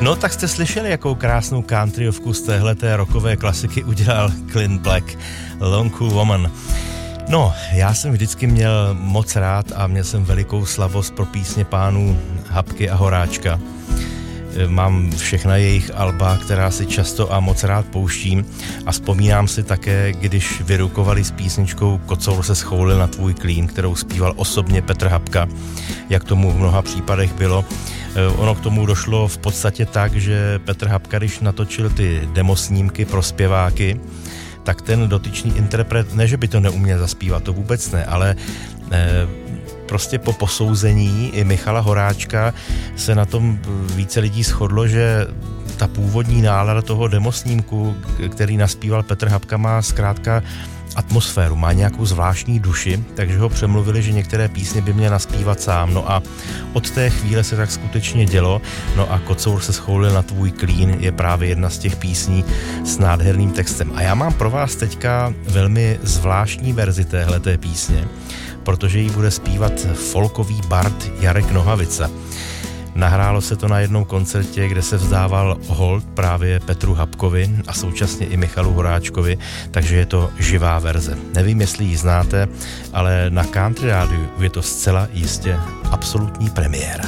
No tak jste slyšeli, jakou krásnou countryovku z téhleté rockové klasiky udělal Clint Black, Long Cool Woman. No, já jsem vždycky měl moc rád a měl jsem velikou slavost pro písně pánů Habky a Horáčka. Mám všechna jejich alba, která si často a moc rád pouštím a vzpomínám si také, když vyrukovali s písničkou Kocour se schoulil na tvůj klín, kterou zpíval osobně Petr Habka, jak tomu v mnoha případech bylo. Ono k tomu došlo v podstatě tak, že Petr Habka, když natočil ty demosnímky pro zpěváky, tak ten dotyčný interpret, ne že by to neuměl zaspívat, to vůbec ne, ale prostě po posouzení i Michala Horáčka se na tom více lidí shodlo, že ta původní nálada toho demosnímku, který naspíval Petr Habka, má zkrátka atmosféru, má nějakou zvláštní duši, takže ho přemluvili, že některé písně by měl naspívat sám. No a od té chvíle se tak skutečně dělo. No a Kocour se schoulil na tvůj klín je právě jedna z těch písní s nádherným textem. A já mám pro vás teďka velmi zvláštní verzi téhleté písně, protože ji bude zpívat folkový bard Jarek Nohavica. Nahrálo se to na jednom koncertě, kde se vzdával hold právě Petru Habkovi a současně i Michalu Horáčkovi, takže je to živá verze. Nevím, jestli ji znáte, ale na Country Rádiu je to zcela jistě absolutní premiéra.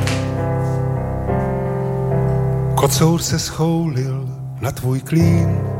Kocour se schoulil na tvůj klín,